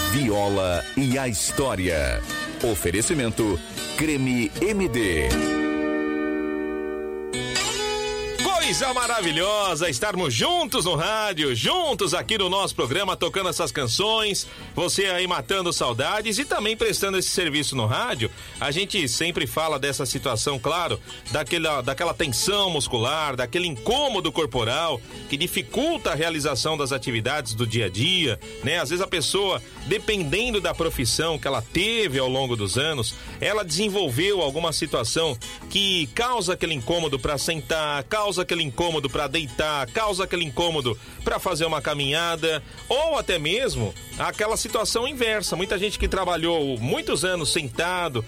viola e a história. Oferecimento Creme MD. Coisa maravilhosa estarmos juntos no rádio, juntos aqui no nosso programa, tocando essas canções, você aí matando saudades e também prestando esse serviço no rádio. A gente sempre fala dessa situação, claro, daquela tensão muscular, daquele incômodo corporal que dificulta a realização das atividades do dia a dia, né? Às vezes a pessoa, dependendo da profissão que ela teve ao longo dos anos, ela desenvolveu alguma situação que causa aquele incômodo para sentar, causa aquele incômodo para deitar, causa aquele incômodo para fazer uma caminhada, ou até mesmo aquela situação inversa. Muita gente que trabalhou muitos anos sentado,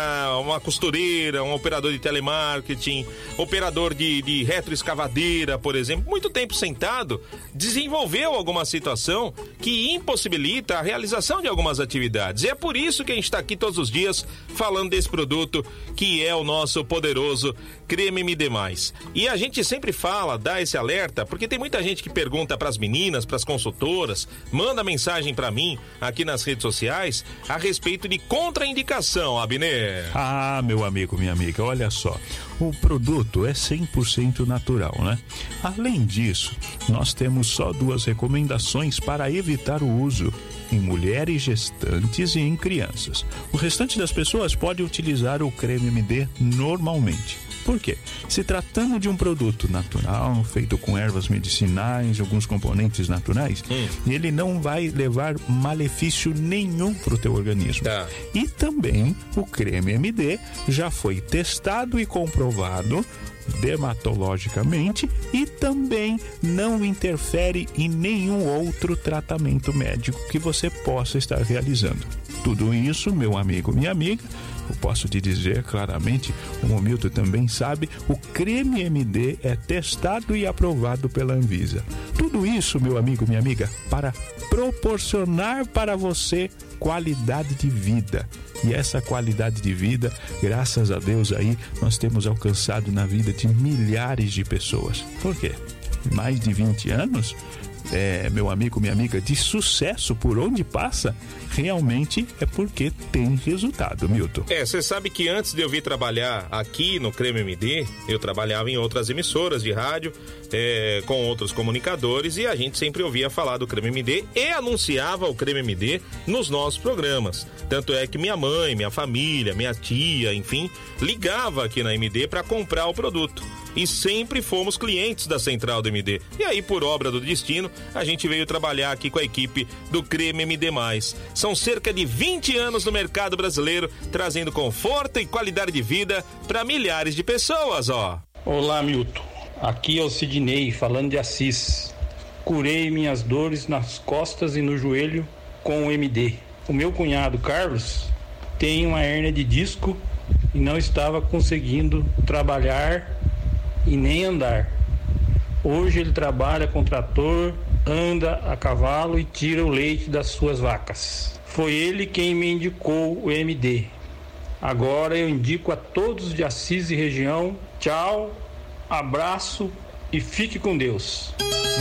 uma costureira, um operador de telemarketing, operador de retroescavadeira, por exemplo, muito tempo sentado, desenvolveu alguma situação que impossibilita a realização de algumas atividades. E é por isso que a gente está aqui todos os dias falando desse produto que é o nosso poderoso Creme MD+. E a gente sempre fala, dá esse alerta, porque tem muita gente que pergunta para as meninas, para as consultoras, manda mensagem para mim aqui nas redes sociais a respeito de contraindicação, Abner. Ah, meu amigo, minha amiga, olha só, o produto é 100% natural, né? Além disso, nós temos só 2 recomendações para evitar o uso: em mulheres gestantes e em crianças. O restante das pessoas pode utilizar o Creme MD normalmente. Por quê? Se tratando de um produto natural, feito com ervas medicinais, alguns componentes naturais, ele não vai levar malefício nenhum para o teu organismo. Tá. E também o Creme MD já foi testado e comprovado dermatologicamente e também não interfere em nenhum outro tratamento médico que você possa estar realizando. Tudo isso, meu amigo, minha amiga, eu posso te dizer claramente, o Milton também sabe, o Creme MD é testado e aprovado pela Anvisa. Tudo isso, meu amigo, minha amiga, para proporcionar para você qualidade de vida. E essa qualidade de vida, graças a Deus aí, nós temos alcançado na vida de milhares de pessoas. Por quê? Mais de 20 anos, meu amigo, minha amiga, de sucesso por onde passa, realmente é porque tem resultado, Milton. Você sabe que antes de eu vir trabalhar aqui no Creme MD, eu trabalhava em outras emissoras de rádio, com outros comunicadores, e a gente sempre ouvia falar do Creme MD e anunciava o Creme MD nos nossos programas. Tanto é que minha mãe, minha família, minha tia, enfim, ligava aqui na MD para comprar o produto. E sempre fomos clientes da Central do MD. E aí, por obra do destino, a gente veio trabalhar aqui com a equipe do Creme MD+. São cerca de 20 anos no mercado brasileiro, trazendo conforto e qualidade de vida para milhares de pessoas, ó. Olá, Milton. Aqui é o Sidney, falando de Assis. Curei minhas dores nas costas e no joelho com o MD. O meu cunhado, Carlos, tem uma hérnia de disco e não estava conseguindo trabalhar e nem andar. Hoje ele trabalha com trator, anda a cavalo e tira o leite das suas vacas. Foi ele quem me indicou o MD. Agora eu indico a todos de Assis e região. Tchau, abraço e fique com Deus.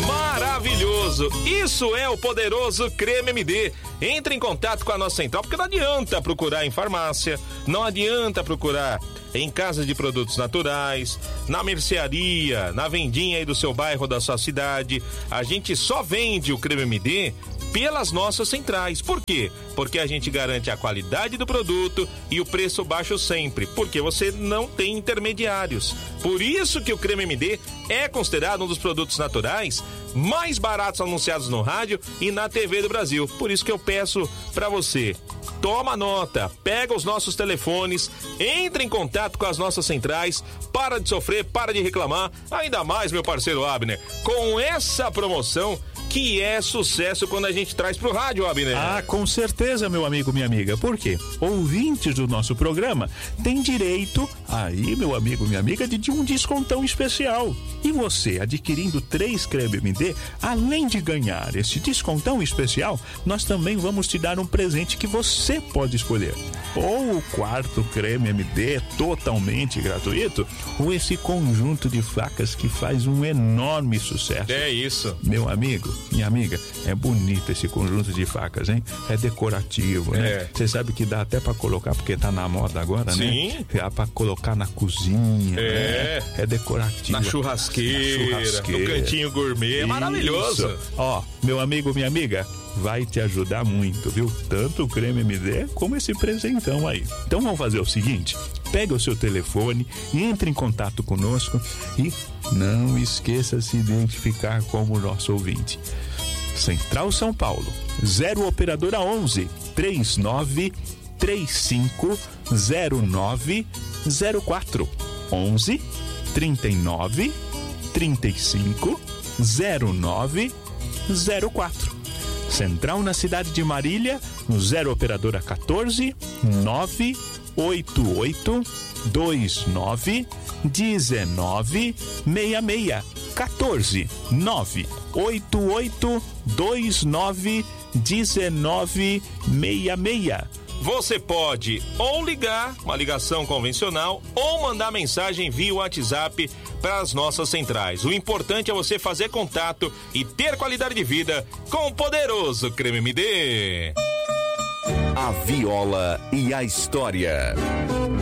Maravilhoso! Isso é o poderoso Creme MD. Entre em contato com a nossa central, porque não adianta procurar em farmácia, não adianta procurar em casas de produtos naturais, na mercearia, na vendinha aí do seu bairro, da sua cidade. A gente só vende o Creme MD pelas nossas centrais. Por quê? Porque a gente garante a qualidade do produto e o preço baixo sempre, porque você não tem intermediários. Por isso que o Creme MD é considerado um dos produtos naturais mais baratos anunciados no rádio e na TV do Brasil. Por isso que eu peço para você, toma nota, pega os nossos telefones, entre em contato com as nossas centrais, para de sofrer, para de reclamar, ainda mais, meu parceiro Abner, com essa promoção que é sucesso quando a gente traz pro rádio, Abner. Ah, com certeza, meu amigo, minha amiga. Por quê? Ouvintes do nosso programa têm direito, aí, meu amigo, minha amiga, de um descontão especial. E você, adquirindo 3 Creme MD, além de ganhar esse descontão especial, nós também vamos te dar um presente que você pode escolher. Ou o 4º Creme MD totalmente gratuito, ou esse conjunto de facas que faz um enorme sucesso. É isso. Meu amigo, Minha amiga, é bonito esse conjunto de facas, hein? É decorativo, né? Você sabe que dá até pra colocar, porque tá na moda agora, Sim. né? Dá pra colocar na cozinha, né? É decorativo. Na churrasqueira, no cantinho gourmet, é maravilhoso. Ó, meu amigo, minha amiga, vai te ajudar muito, viu? Tanto o creme MD como esse presentão aí. Então vamos fazer o seguinte, pega o seu telefone, entre em contato conosco e não esqueça de se identificar como nosso ouvinte. Central São Paulo, 0 operadora 11 39 35 09 04 11 39 35 09 04. Central na cidade de Marília, no 0 operadora 14 988 29 19 66 14 988 29 19 66. Você pode ou ligar, uma ligação convencional, ou mandar mensagem via WhatsApp para as nossas centrais. O importante é você fazer contato e ter qualidade de vida com o poderoso Creme MD. A viola e a história.